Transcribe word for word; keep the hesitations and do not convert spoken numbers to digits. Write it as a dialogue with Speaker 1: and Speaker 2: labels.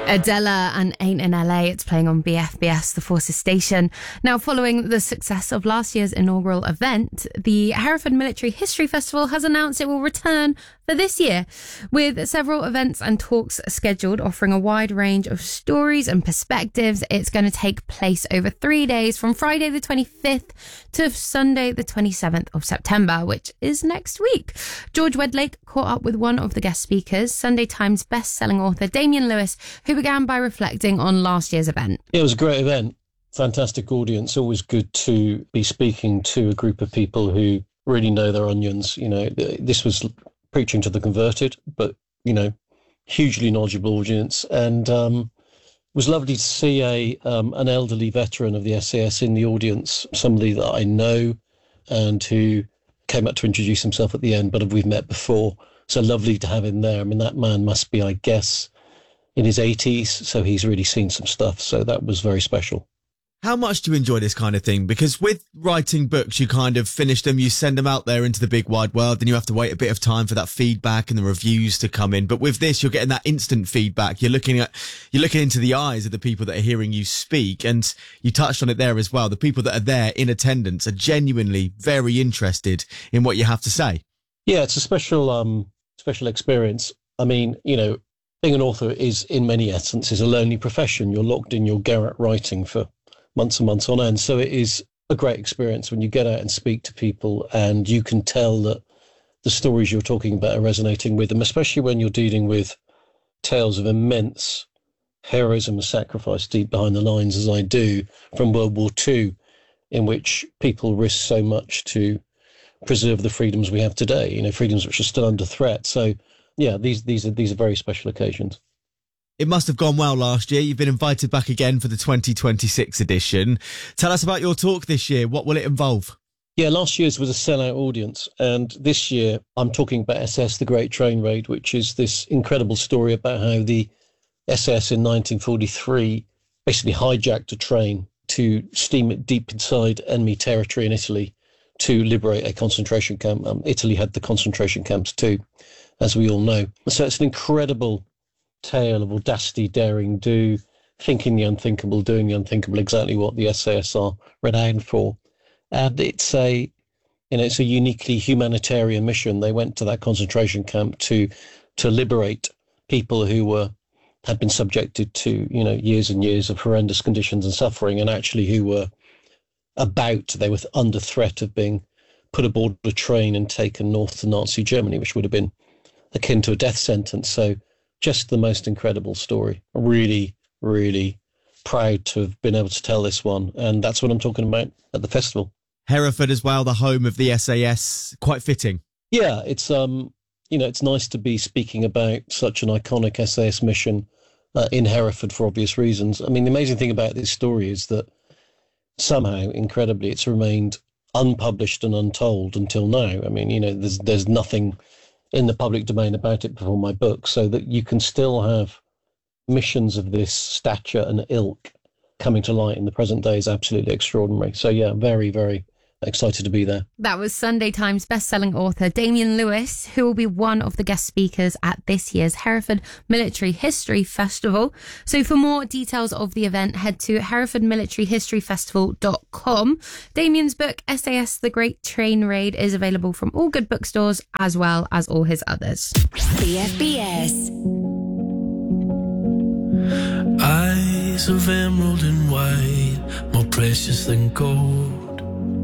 Speaker 1: Adela and Ain't in L A. It's playing on B F B S, the Forces station. Now, following the success of last year's inaugural event, the Hereford Military History Festival has announced it will return for this year, with several events and talks scheduled, offering a wide range of stories and perspectives. It's going to take place over three days, from Friday the twenty-fifth to Sunday the twenty-seventh of September, which is next week. George Wedlake caught up with one of the guest speakers, Sunday Times best-selling author Damian Lewis, who began by reflecting on last year's event.
Speaker 2: It was a great event, fantastic audience. Always good to be speaking to a group of people who really know their onions. You know, this was preaching to the converted, but, you know, hugely knowledgeable audience. And um, it was lovely to see a um, an elderly veteran of the S A S in the audience, somebody that I know and who came up to introduce himself at the end, but we've met before. So lovely to have him there. I mean, that man must be, I guess, in his eighties, so he's really seen some stuff. So that was very special.
Speaker 3: How much do you enjoy this kind of thing? Because with writing books, you kind of finish them, you send them out there into the big wide world, and you have to wait a bit of time for that feedback and the reviews to come in. But with this, you're getting that instant feedback. You're looking at, you're looking into the eyes of the people that are hearing you speak. And you touched on it there as well. The people that are there in attendance are genuinely very interested in what you have to say. Yeah,
Speaker 2: it's a special, um, special experience. I mean, you know, being an author is, in many essences, a lonely profession. You're locked in your garret writing for months and months on end. So it is a great experience when you get out and speak to people and you can tell that the stories you're talking about are resonating with them, especially when you're dealing with tales of immense heroism and sacrifice deep behind the lines, as I do, from World War Two, in which people risk so much to preserve the freedoms we have today, you know, freedoms which are still under threat. So, yeah, these these are these are very special occasions.
Speaker 3: It must have gone well last year. You've been invited back again for the twenty twenty-six edition. Tell us about your talk this year. What will it involve?
Speaker 2: Yeah, last year's was a sellout audience. And this year I'm talking about S A S, the Great Train Raid, which is this incredible story about how the S A S in nineteen forty-three basically hijacked a train to steam it deep inside enemy territory in Italy to liberate a concentration camp. Um, Italy had the concentration camps too, as we all know. So it's an incredible tale of audacity, daring do, thinking the unthinkable, doing the unthinkable, exactly what the S A S are renowned for. And it's a, you know, it's a uniquely humanitarian mission. They went to that concentration camp to to liberate people who were had been subjected to, you know, years and years of horrendous conditions and suffering, and actually who were about, they were under threat of being put aboard a train and taken north to Nazi Germany, which would have been akin to a death sentence. So just the most incredible story. Really, really proud to have been able to tell this one. And that's what I'm talking about at the festival.
Speaker 3: Hereford as well, the home of the S A S, quite fitting.
Speaker 2: Yeah, it's, um, you know, it's nice to be speaking about such an iconic S A S mission uh, in Hereford for obvious reasons. I mean, the amazing thing about this story is that somehow, incredibly, it's remained unpublished and untold until now. I mean, you know, there's there's nothing in the public domain about it before my book, so that you can still have missions of this stature and ilk coming to light in the present day is absolutely extraordinary. So yeah, very, very excited to be there.
Speaker 1: That was Sunday Times best-selling author Damian Lewis, who will be one of the guest speakers at this year's Hereford Military History Festival. So for more details of the event, head to hereford military history festival dot com. Damian's book, S A S, The Great Train Raid, is available from all good bookstores, as well as all his others.
Speaker 4: B F B S.
Speaker 5: Eyes of emerald and white, more precious than gold.